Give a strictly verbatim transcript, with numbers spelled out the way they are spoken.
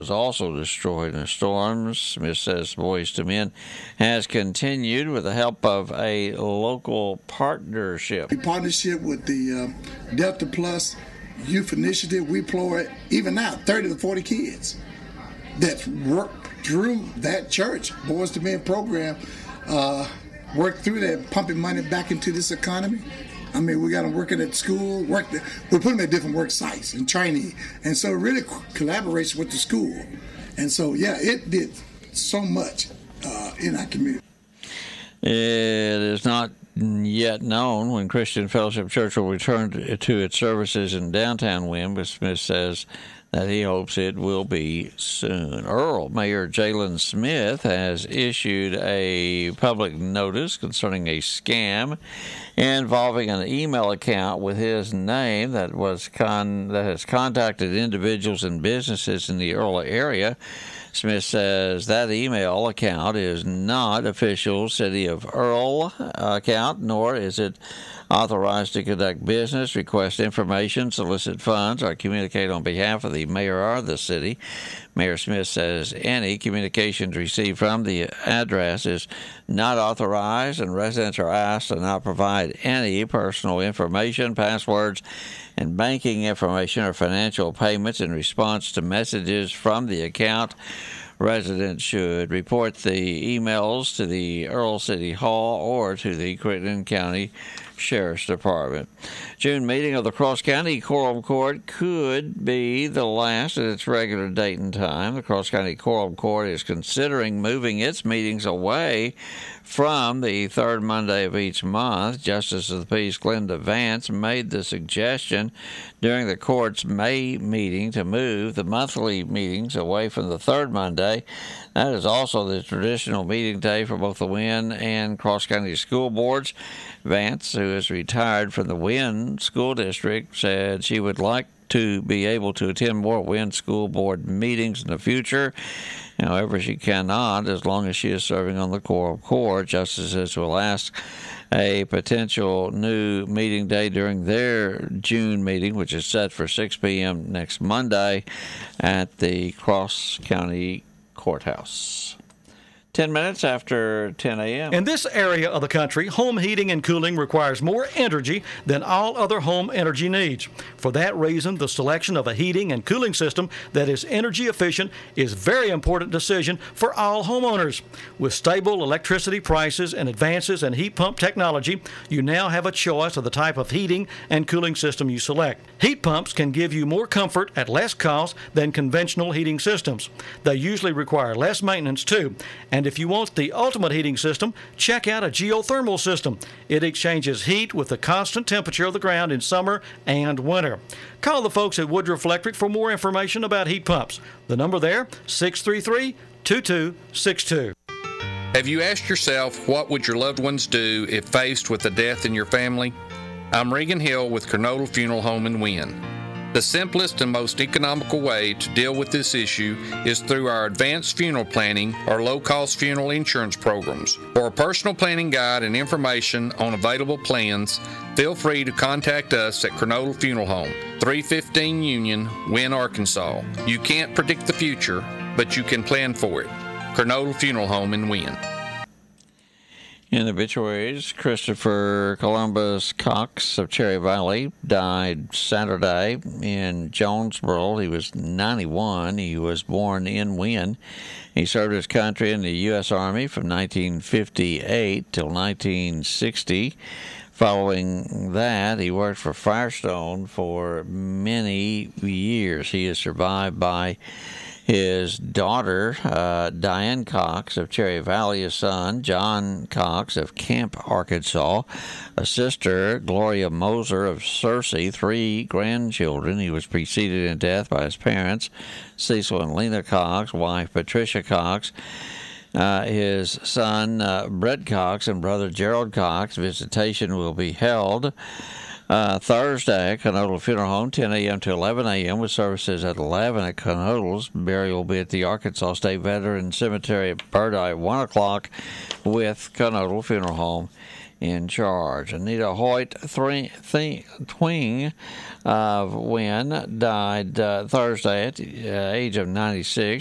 was also destroyed in the storms. Smith says Boys to Men has continued with the help of a local partnership. In partnership with the uh, Delta Plus Youth Initiative, we employ, even now, thirty to forty kids that work through that church, Boys to Men program, uh, work through that, pumping money back into this economy. I mean, we got them working at school, work. The, we put them at different work sites and training, and so really collaboration with the school. And so, yeah, it did so much uh, in our community. It is not yet known when Christian Fellowship Church will return to, to its services in downtown Wynne, but Smith says that he hopes it will be soon. Earl Mayor Jalen Smith has issued a public notice concerning a scam involving an email account with his name that was con- that has contacted individuals and businesses in the Earl area. Smith says that email account is not official City of Earl account, nor is it authorized to conduct business, request information, solicit funds, or communicate on behalf of the mayor or the city. Mayor Smith says any communications received from the address is not authorized, and residents are asked to not provide any personal information, passwords, and banking information or financial payments in response to messages from the account. Residents should report the emails to the Earl City Hall or to the Crittenden County Sheriff's Department. June meeting of the Cross County Quorum Court could be the last at its regular date and time. The Cross County Quorum Court is considering moving its meetings away from the third Monday of each month. Justice of the Peace Glenda Vance made the suggestion during the court's May meeting to move the monthly meetings away from the third Monday. That is also the traditional meeting day for both the Wynne and Cross County school boards. Vance, who is retired from the Wynne School District, said she would like to be able to attend more Wynne School Board meetings in the future. However, she cannot as long as she is serving on the Quorum Court. Justices will ask a potential new meeting day during their June meeting, which is set for six p.m. next Monday at the Cross County Courthouse. Ten minutes after ten a.m. In this area of the country, home heating and cooling requires more energy than all other home energy needs. For that reason, the selection of a heating and cooling system that is energy efficient is a very important decision for all homeowners. With stable electricity prices and advances in heat pump technology, you now have a choice of the type of heating and cooling system you select. Heat pumps can give you more comfort at less cost than conventional heating systems. They usually require less maintenance too. And if you want the ultimate heating system, check out a geothermal system. It exchanges heat with the constant temperature of the ground in summer and winter. Call the folks at Woodruff Electric for more information about heat pumps. The number there, six three three, two two six two. Have you asked yourself, what would your loved ones do if faced with a death in your family? I'm Regan Hill with Kernodle Funeral Home in Wynne. The simplest and most economical way to deal with this issue is through our advanced funeral planning or low-cost funeral insurance programs. For a personal planning guide and information on available plans, feel free to contact us at Kernodle Funeral Home, three fifteen Union, Wynne, Arkansas. You can't predict the future, but you can plan for it. Kernodle Funeral Home in Wynne. In obituaries, Christopher Columbus Cox of Cherry Valley died Saturday in Jonesboro. He was ninety-one. He was born in Wynne. He served his country in the U S Army from nineteen fifty-eight till nineteen sixty. Following that, he worked for Firestone for many years. He is survived by his daughter, uh, Diane Cox of Cherry Valley, his son, John Cox of Camp, Arkansas, a sister, Gloria Moser of Searcy, three grandchildren. He was preceded in death by his parents, Cecil and Lena Cox, wife Patricia Cox, uh, his son, uh, Brett Cox, and brother Gerald Cox. Visitation will be held Uh, Thursday, Kernodle Funeral Home, ten a.m. to eleven a.m. with services at eleven at Kernodle's. Burial will be at the Arkansas State Veteran Cemetery at Birdi at one o'clock with Kernodle Funeral Home in charge. Anita Hoyt Twing of Wynn died uh, Thursday at the uh, age of ninety-six.